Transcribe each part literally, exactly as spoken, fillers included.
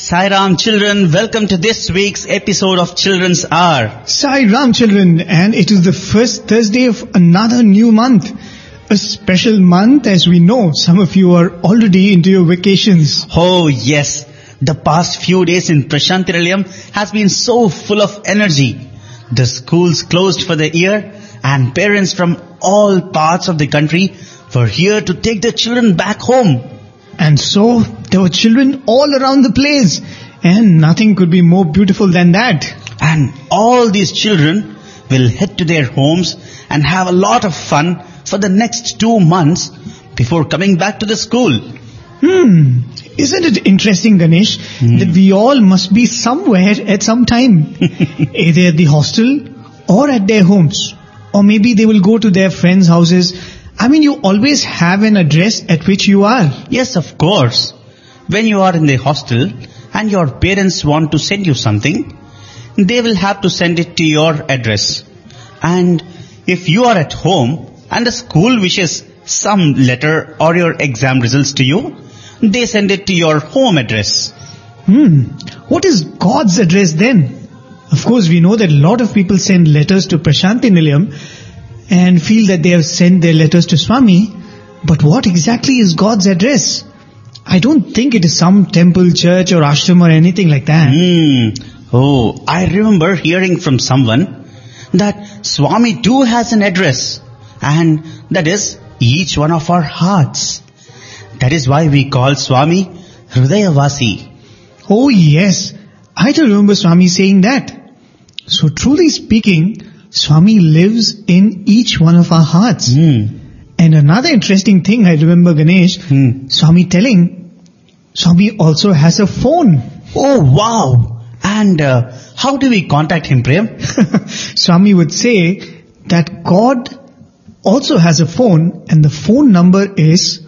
Sai Ram children, welcome to this week's episode of Children's Hour. Sai Ram children, and it is the first Thursday of another new month. A special month, as we know, some of you are already into your vacations. Oh yes, the past few days in Prashanthi Nilayam has been so full of energy. The schools closed for the year and parents from all parts of the country were here to take their children back home. And so, there were children all around the place, and nothing could be more beautiful than that. And all these children will head to their homes and have a lot of fun for the next two months before coming back to the school. Hmm, isn't it interesting, Ganesh, Hmm. that we all must be somewhere at some time, either at the hostel or at their homes, or maybe they will go to their friends' houses. I mean, you always have an address at which you are. Yes, of course. When you are in the hostel and your parents want to send you something, they will have to send it to your address. And if you are at home and the school wishes some letter or your exam results to you, they send it to your home address. Hmm, what is God's address then? Of course, we know that a lot of people send letters to Prashanthi Nilayam and feel that they have sent their letters to Swami. But what exactly is God's address? I don't think it is some temple, church or ashram or anything like that. Hmm. Oh, I remember hearing from someone that Swami too has an address, and that is each one of our hearts. That is why we call Swami Hridayavasi. Oh yes, I do remember Swami saying that. So truly speaking, Swami lives in each one of our hearts. Hmm. And another interesting thing I remember, Ganesh, Hmm. Swami telling, Swami also has a phone. Oh wow! And uh, how do we contact him, Prem? Swami would say that God also has a phone, and the phone number is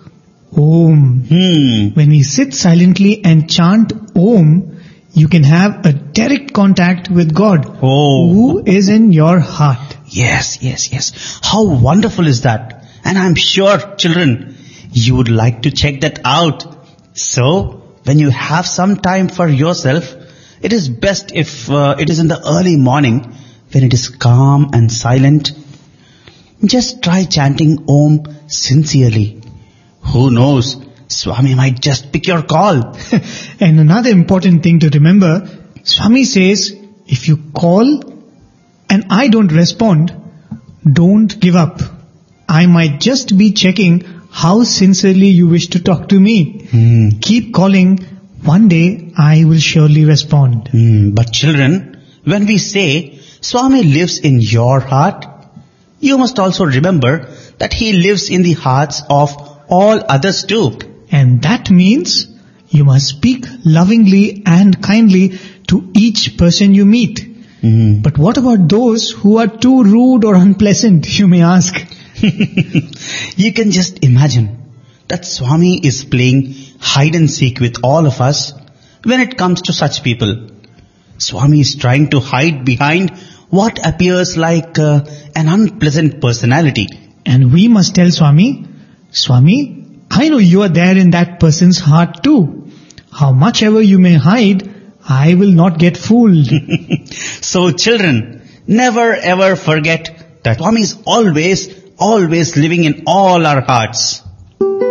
Om. Hmm. When we sit silently and chant Om, you can have a direct contact with God, Oh. who is in your heart. Yes, yes, yes. How wonderful is that? And I'm sure, children, you would like to check that out. So, when you have some time for yourself, it is best if uh, it is in the early morning when it is calm and silent. Just try chanting Om sincerely. Who knows? Swami might just pick your call. And another important thing to remember, Swami says, if you call and I don't respond, don't give up. I might just be checking how sincerely you wish to talk to me. Hmm. Keep calling. One day I will surely respond. Hmm. But children, when we say Swami lives in your heart, you must also remember that he lives in the hearts of all others too. And that means you must speak lovingly and kindly to each person you meet. Hmm. But what about those who are too rude or unpleasant, you may ask? You can just imagine that Swami is playing hide and seek with all of us when it comes to such people. Swami is trying to hide behind what appears like uh, an unpleasant personality. And we must tell Swami, Swami, I know you are there in that person's heart too. How much ever you may hide, I will not get fooled. So children, never ever forget that Swami is always, always living in all our hearts.